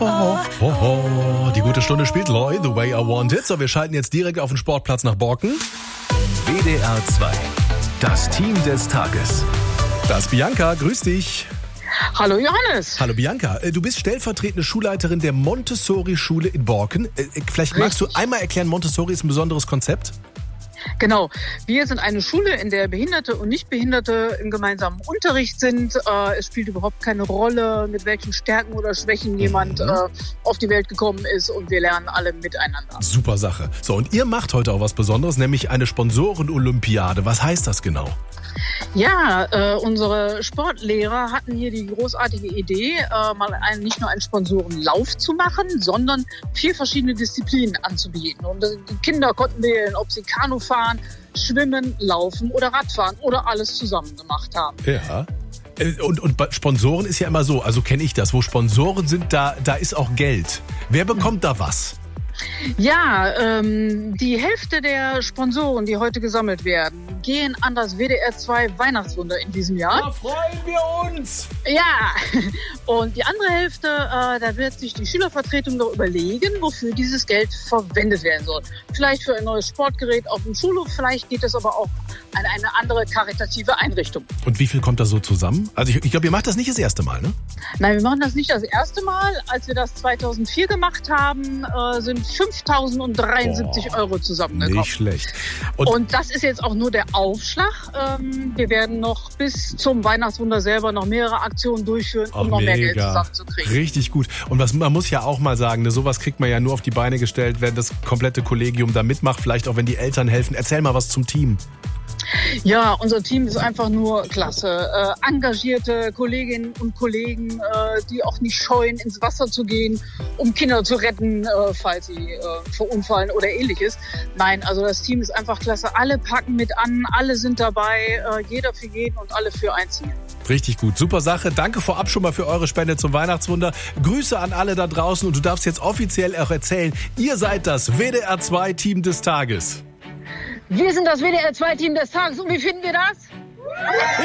Die gute Stunde spielt Loy, The Way I Want It. So, wir schalten jetzt direkt auf den Sportplatz nach Borken. WDR 2, das Team des Tages. Da ist Bianca, grüß dich. Hallo Johannes. Hallo Bianca, du bist stellvertretende Schulleiterin der Montessori-Schule in Borken. Vielleicht magst du einmal erklären, Montessori ist ein besonderes Konzept? Genau. Wir sind eine Schule, in der Behinderte und Nichtbehinderte im gemeinsamen Unterricht sind. Es spielt überhaupt keine Rolle, mit welchen Stärken oder Schwächen jemand auf die Welt gekommen ist, und wir lernen alle miteinander. Super Sache. So, und ihr macht heute auch was Besonderes, nämlich eine Sponsoren-Olympiade. Was heißt das genau? Ja, unsere Sportlehrer hatten hier die großartige Idee, nicht nur einen Sponsorenlauf zu machen, sondern 4 verschiedene Disziplinen anzubieten. Und die Kinder konnten wählen, ob sie Kanu fahren, Schwimmen, Laufen oder Radfahren oder alles zusammen gemacht haben. Ja. Und bei Sponsoren ist ja immer so, also kenne ich das, wo Sponsoren sind, da ist auch Geld. Wer bekommt da was? Ja, die Hälfte der Sponsoren, die heute gesammelt werden, gehen an das WDR 2 Weihnachtswunder in diesem Jahr. Da freuen wir uns! Ja, und die andere Hälfte, da wird sich die Schülervertretung noch überlegen, wofür dieses Geld verwendet werden soll. Vielleicht für ein neues Sportgerät auf dem Schulhof, vielleicht geht es aber auch an eine andere karitative Einrichtung. Und wie viel kommt da so zusammen? Also ich glaube, ihr macht das nicht das erste Mal, ne? Nein, wir machen das nicht das erste Mal. Als wir das 2004 gemacht haben, sind 5.073 Euro zusammengekommen. Nicht schlecht. Und das ist jetzt auch nur der Aufschlag. Wir werden noch bis zum Weihnachtswunder selber noch mehrere Aktionen durchführen, um noch mehr Geld zusammenzukriegen. Richtig gut. Und man muss ja auch mal sagen, ne, sowas kriegt man ja nur auf die Beine gestellt, wenn das komplette Kollegium da mitmacht, vielleicht auch wenn die Eltern helfen. Erzähl mal was zum Team. Ja, unser Team ist einfach nur klasse. Engagierte Kolleginnen und Kollegen, die auch nicht scheuen, ins Wasser zu gehen, um Kinder zu retten, falls sie verunfallen oder ähnliches. Nein, also das Team ist einfach klasse. Alle packen mit an, alle sind dabei, jeder für jeden und alle für ein Ziel. Richtig gut, super Sache. Danke vorab schon mal für eure Spende zum Weihnachtswunder. Grüße an alle da draußen, und du darfst jetzt offiziell auch erzählen, ihr seid das WDR 2 Team des Tages. Wir sind das WDR 2 Team des Tages, und wie finden wir das?